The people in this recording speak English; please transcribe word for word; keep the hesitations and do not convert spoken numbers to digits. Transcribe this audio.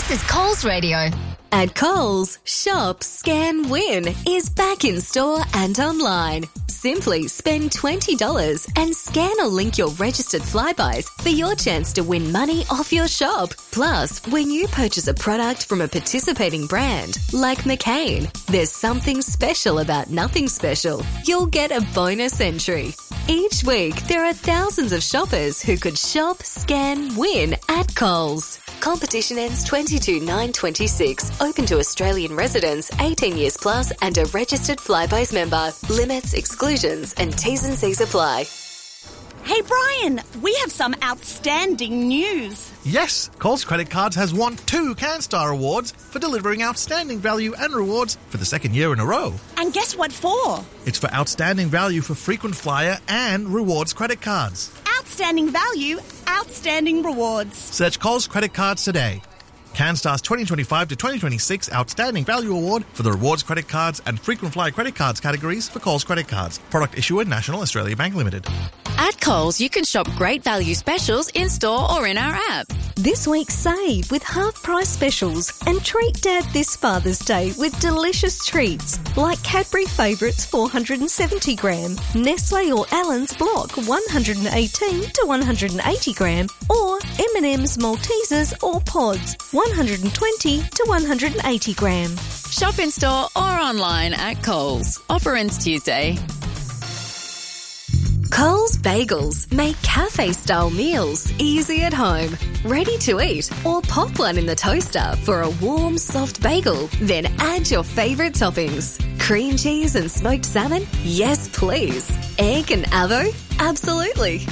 This is Coles Radio. At Coles, Shop, Scan, Win is back in store and online. Simply spend twenty dollars and scan or link your registered Flybuys for your chance to win money off your shop. Plus, when you purchase a product from a participating brand, like McCain, there's something special about nothing special. You'll get a bonus entry. Each week, there are thousands of shoppers who could shop, scan, win at Coles. Competition ends twenty-two nine twenty-six. Open to Australian residents, eighteen years plus and a registered Flybuys member. Limits, exclusions and T's and C's apply. Hey Brian, we have some outstanding news. Yes, Coles Credit Cards has won two CanStar Awards for delivering outstanding value and rewards for the second year in a row. And guess what for? It's for outstanding value for frequent flyer and rewards credit cards. Outstanding value, outstanding rewards. Search Coles Credit Cards today. CanStar's twenty twenty-five to twenty twenty-six Outstanding Value Award for the rewards credit cards and frequent flyer credit cards categories for Coles Credit Cards. Product issuer National Australia Bank Limited. At Coles, you can shop great value specials in-store or in our app. This week, save with half-price specials and treat Dad this Father's Day with delicious treats like Cadbury Favourites four hundred seventy gram, Nestle or Allen's Block one hundred eighteen to one hundred eighty gram, or M and M's Maltesers or Pods one hundred twenty to one hundred eighty gram. Shop in-store or online at Coles. Offer ends Tuesday. Coles Bagels make cafe-style meals easy at home, ready to eat, or pop one in the toaster for a warm, soft bagel. Then add your favourite toppings. Cream cheese and smoked salmon? Yes, please. Egg and avo? Absolutely.